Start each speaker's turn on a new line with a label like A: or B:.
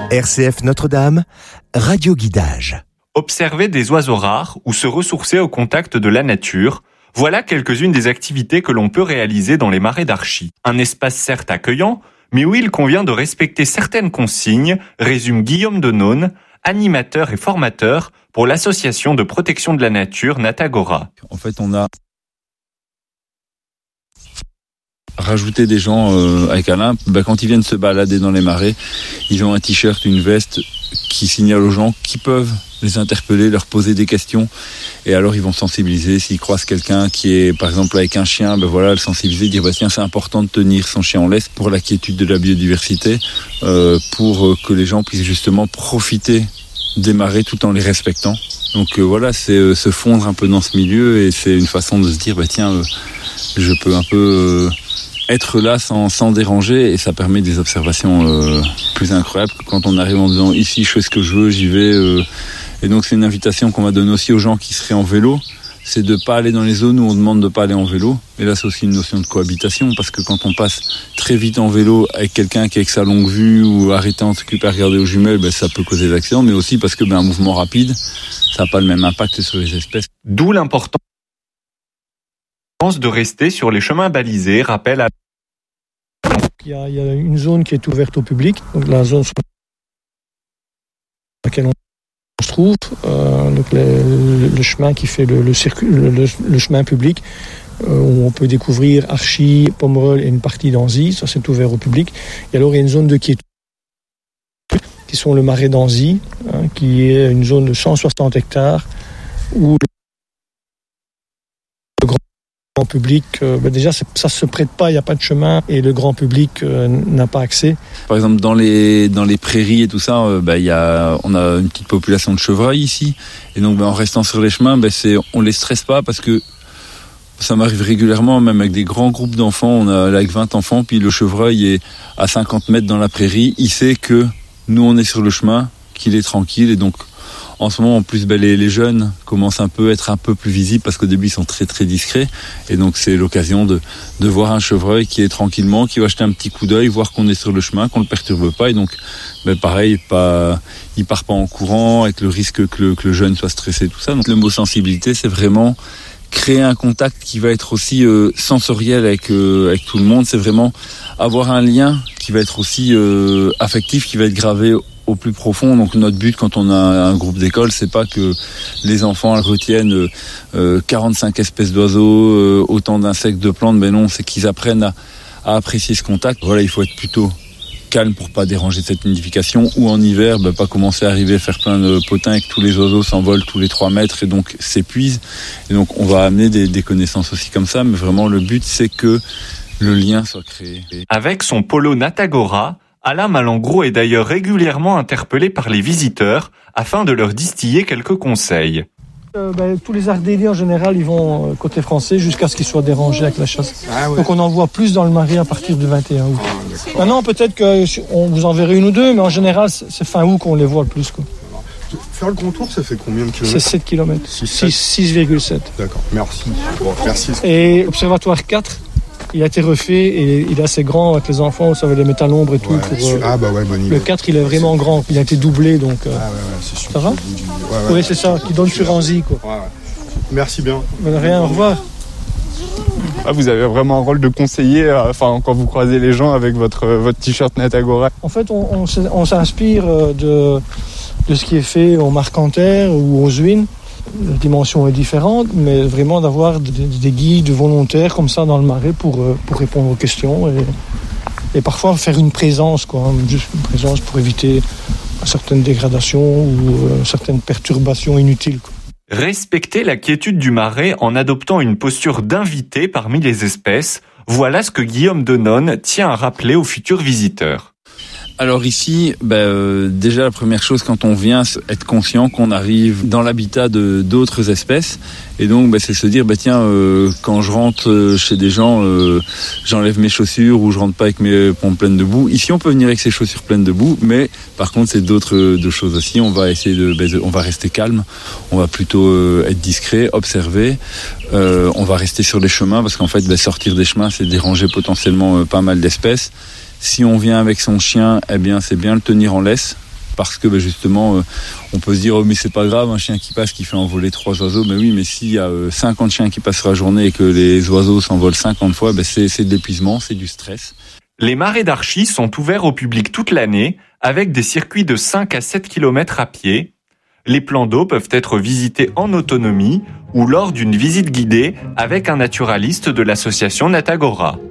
A: RCF Notre-Dame, radio guidage.
B: Observer des oiseaux rares ou se ressourcer au contact de la nature, voilà quelques-unes des activités que l'on peut réaliser dans les marais d'Archy. Un espace certes accueillant, mais où il convient de respecter certaines consignes, résume Guillaume de None, animateur et formateur pour l'association de protection de la nature Natagora.
C: En fait, on a rajouté des gens avec Alain. Quand ils viennent se balader dans les marais, ils ont un t-shirt, une veste qui signale aux gens qui peuvent les interpeller, leur poser des questions, et alors ils vont sensibiliser. S'ils croisent quelqu'un qui est par exemple avec un chien, le sensibiliser, dire tiens, c'est important de tenir son chien en laisse pour la quiétude de la biodiversité, pour que les gens puissent justement profiter des marais tout en les respectant. Donc c'est se fondre un peu dans ce milieu, et c'est une façon de se dire je peux un peu être là sans déranger, et ça permet des observations plus incroyables que quand on arrive en disant ici je fais ce que je veux, j'y vais. Et donc c'est une invitation qu'on va donner aussi aux gens qui seraient en vélo, c'est de ne pas aller dans les zones où on demande de ne pas aller en vélo. Et là c'est aussi une notion de cohabitation, parce que quand on passe très vite en vélo avec quelqu'un qui est avec sa longue vue ou arrêté en s'occuper à regarder aux jumelles, ça peut causer des accidents, mais aussi parce que un mouvement rapide, ça n'a pas le même impact sur les espèces.
B: D'où l'importance de rester sur les chemins balisés, rappelle à...
D: Il y a une zone qui est ouverte au public, donc la zone sur laquelle on se trouve, donc le chemin qui fait le chemin public, où on peut découvrir Archy, Pomerol et une partie d'Anzy, ça c'est ouvert au public. Et alors il y a une zone de quiétude, qui sont le marais d'Anzy, qui est une zone de 160 hectares, où le grand public, déjà ça se prête pas, il n'y a pas de chemin, et le grand public n'a pas accès.
C: Par exemple dans les prairies et tout ça, on a une petite population de chevreuils ici, et donc en restant sur les chemins, on les stresse pas, parce que ça m'arrive régulièrement, même avec des grands groupes d'enfants, on a avec 20 enfants, puis le chevreuil est à 50 mètres dans la prairie, il sait que nous on est sur le chemin, qu'il est tranquille, et donc en ce moment, en plus, les jeunes commencent à être un peu plus visibles, parce qu'au début, ils sont très, très discrets. Et donc, c'est l'occasion de voir un chevreuil qui est tranquillement, qui va jeter un petit coup d'œil, voir qu'on est sur le chemin, qu'on ne le perturbe pas. Et donc, pareil, il part pas en courant, avec le risque que le jeune soit stressé, tout ça. Donc, le mot sensibilité, c'est vraiment créer un contact qui va être aussi sensoriel avec tout le monde. C'est vraiment avoir un lien qui va être aussi affectif, qui va être gravé au plus profond. Donc notre but quand on a un groupe d'école, c'est pas que les enfants retiennent 45 espèces d'oiseaux, autant d'insectes, de plantes, mais non, c'est qu'ils apprennent à apprécier ce contact. Il faut être plutôt calme pour pas déranger cette nidification, ou en hiver, pas commencer à arriver à faire plein de potins et que tous les oiseaux s'envolent tous les 3 mètres et donc s'épuisent. Et donc on va amener des connaissances aussi comme ça, mais vraiment le but c'est que le lien soit créé.
B: Avec son polo Natagora, Alain Malengro est d'ailleurs régulièrement interpellé par les visiteurs afin de leur distiller quelques conseils.
D: Tous les ardéliers en général, ils vont côté français jusqu'à ce qu'ils soient dérangés avec la chasse. Ah ouais. Donc on en voit plus dans le marais à partir du 21 août. Maintenant peut-être qu'on vous en verrez une ou deux, mais en général c'est fin août qu'on les voit le plus.
E: Faire le contour, ça fait combien de kilomètres ?
D: C'est 7 km. 6,7.
E: D'accord, merci. Merci.
D: Et l'observatoire 4, il a été refait et il est assez grand avec les enfants, ça va les mettre à l'ombre et tout.
E: Bonne idée.
D: Le 4, il est vraiment grand, il a été doublé, donc...
E: c'est sûr.
D: Ça va ? Oui, c'est ça, qui donne sur Anzy, quoi.
E: Ouais. Merci bien.
D: Rien, au revoir.
F: Vous avez vraiment un rôle de conseiller, quand vous croisez les gens avec votre t-shirt Natagora.
D: En fait, on s'inspire de ce qui est fait au Marcanterre ou aux Zuines. La dimension est différente, mais vraiment d'avoir des guides volontaires comme ça dans le marais pour répondre aux questions et parfois faire une présence, juste une présence pour éviter certaines dégradations ou certaines perturbations inutiles.
B: Respecter la quiétude du marais en adoptant une posture d'invité parmi les espèces, voilà ce que Guillaume de None tient à rappeler aux futurs visiteurs.
C: Alors ici, déjà la première chose quand on vient, c'est être conscient qu'on arrive dans l'habitat d'autres espèces, et donc c'est se dire quand je rentre chez des gens, j'enlève mes chaussures ou je rentre pas avec mes pompes pleines de boue. Ici on peut venir avec ses chaussures pleines de boue, mais par contre c'est d'autres choses aussi. On va essayer on va rester calme, on va plutôt être discret, observer. On va rester sur les chemins parce qu'en fait sortir des chemins c'est déranger potentiellement pas mal d'espèces. Si on vient avec son chien, c'est bien le tenir en laisse parce que justement, on peut se dire oh mais c'est pas grave, un chien qui passe qui fait envoler 3 oiseaux. Mais oui, mais s'il y a 50 chiens qui passent sur la journée et que les oiseaux s'envolent 50 fois, c'est de l'épuisement, c'est du stress.
B: Les marais d'Archy sont ouverts au public toute l'année, avec des circuits de 5 à 7 km à pied. Les plans d'eau peuvent être visités en autonomie ou lors d'une visite guidée avec un naturaliste de l'association Natagora.